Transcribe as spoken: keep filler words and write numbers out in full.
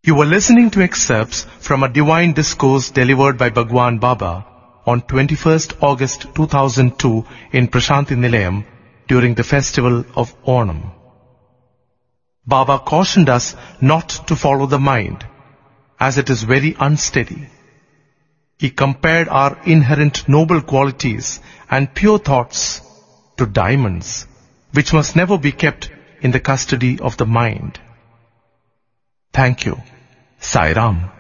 You were listening to excerpts from a divine discourse delivered by Bhagwan Baba on twenty-first August two thousand two in Prashanti Nilayam during the festival of Onam. Baba cautioned us not to follow the mind, as it is very unsteady. He compared our inherent noble qualities and pure thoughts to diamonds, which must never be kept in the custody of the mind. Thank you. Sai Ram.